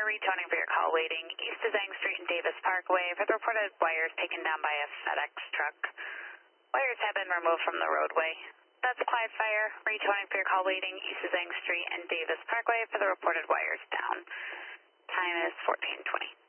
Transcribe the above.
retoning for your call waiting east of Zhang Street and Davis Parkway for the reported wires taken down by a FedEx truck. Wires have been removed from the roadway. That's Clyde Fire, retoning for your call waiting east of Zhang Street and Davis Parkway for the reported wires down. Time is 14:20.